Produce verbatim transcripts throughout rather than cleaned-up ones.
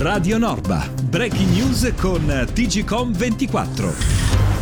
Radio Norba, breaking news con T G Com ventiquattro.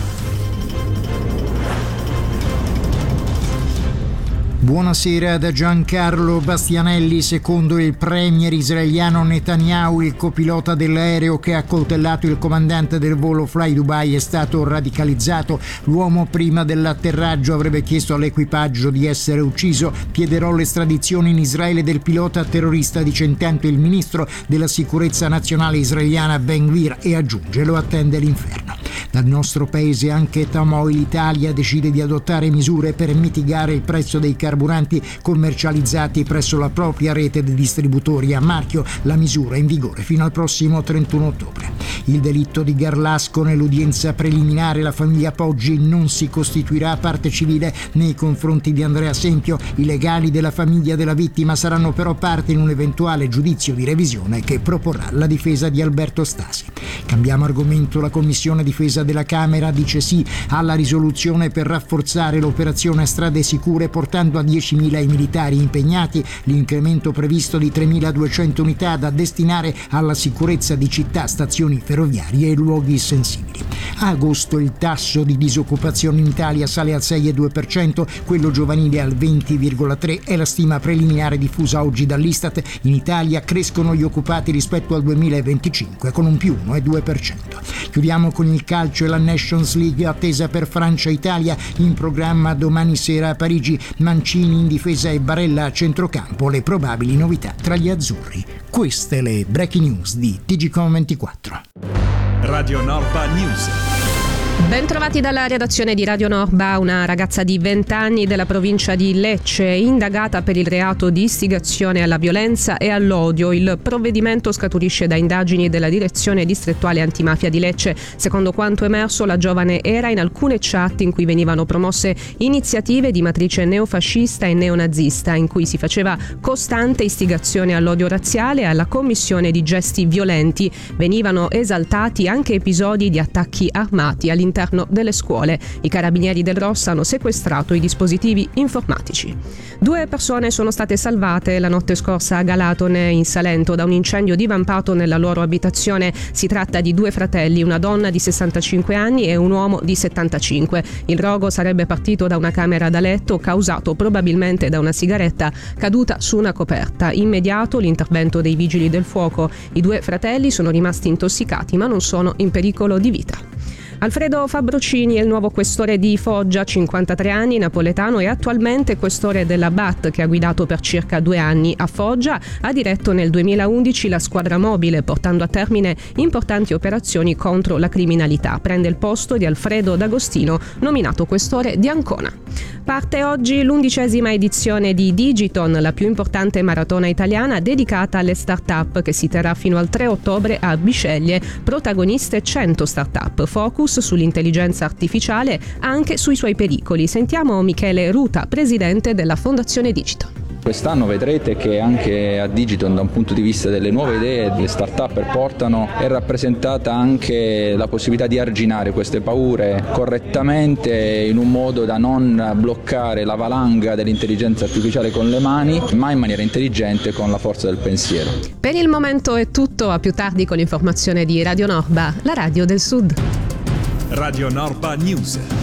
Buonasera da Giancarlo Bastianelli. Secondo il premier israeliano Netanyahu, il copilota dell'aereo che ha accoltellato il comandante del volo Fly Dubai è stato radicalizzato. L'uomo prima dell'atterraggio avrebbe chiesto all'equipaggio di essere ucciso. Chiederò l'estradizione in Israele del pilota terrorista, dice intanto il ministro della sicurezza nazionale israeliana Ben Gvir, e aggiunge: lo attende l'inferno. Dal nostro paese anche Tamoil Italia decide di adottare misure per mitigare il prezzo dei carburanti commercializzati presso la propria rete di distributori a marchio. La misura è in vigore fino al prossimo trentuno ottobre. Il delitto di Garlasco: nell'udienza preliminare la famiglia Poggi non si costituirà parte civile nei confronti di Andrea Sempio. I legali della famiglia della vittima saranno però parte in un eventuale giudizio di revisione che proporrà la difesa di Alberto Stasi. Cambiamo argomento. La Commissione Difesa della Camera dice sì alla risoluzione per rafforzare l'operazione Strade Sicure, portando a diecimila i militari impegnati, l'incremento previsto di tremiladuecento unità da destinare alla sicurezza di città, stazioni ferroviarie e luoghi sensibili. A agosto il tasso di disoccupazione in Italia sale al sei virgola due per cento, quello giovanile al venti virgola tre per cento, è la stima preliminare diffusa oggi dall'Istat. In Italia crescono gli occupati rispetto al duemilaventicinque con un più uno virgola due per cento. Chiudiamo con il calcio e la Nations League attesa per Francia-Italia, in programma domani sera a Parigi. Mancini in difesa e Barella a centrocampo, le probabili novità tra gli azzurri. Queste le breaking news di T G Com ventiquattro. Radio Norba News. Bentrovati dalla redazione di Radio Norba. Una ragazza di venti anni della provincia di Lecce è indagata per il reato di istigazione alla violenza e all'odio. Il provvedimento scaturisce da indagini della Direzione Distrettuale Antimafia di Lecce. Secondo quanto emerso, la giovane era in alcune chat in cui venivano promosse iniziative di matrice neofascista e neonazista, in cui si faceva costante istigazione all'odio razziale e alla commissione di gesti violenti. Venivano esaltati anche episodi di attacchi armati all'interno all'interno delle scuole. I carabinieri del Rossa hanno sequestrato i dispositivi informatici. Due persone sono state salvate la notte scorsa a Galatone, in Salento, da un incendio divampato nella loro abitazione. Si tratta di due fratelli, una donna di sessantacinque anni e un uomo di settantacinque. Il rogo sarebbe partito da una camera da letto, causato probabilmente da una sigaretta caduta su una coperta. Immediato l'intervento dei vigili del fuoco. I due fratelli sono rimasti intossicati ma non sono in pericolo di vita. Alfredo Fabrocini è il nuovo questore di Foggia, cinquantatré anni, napoletano, e attualmente questore della B A T, che ha guidato per circa due anni a Foggia. Ha diretto nel duemilaundici la squadra mobile, portando a termine importanti operazioni contro la criminalità. Prende il posto di Alfredo D'Agostino, nominato questore di Ancona. Parte oggi l'undicesima edizione di Digiton, la più importante maratona italiana dedicata alle start-up, che si terrà fino al tre ottobre a Bisceglie. Protagoniste cento start-up, focus sull'intelligenza artificiale, anche sui suoi pericoli. Sentiamo Michele Ruta, presidente della Fondazione Digiton. Quest'anno vedrete che anche a Digiton, da un punto di vista delle nuove idee che le start-up portano, è rappresentata anche la possibilità di arginare queste paure correttamente, in un modo da non bloccare la valanga dell'intelligenza artificiale con le mani, ma in maniera intelligente, con la forza del pensiero. Per il momento è tutto, a più tardi con l'informazione di Radio Norba, la radio del Sud. Radio Norba News.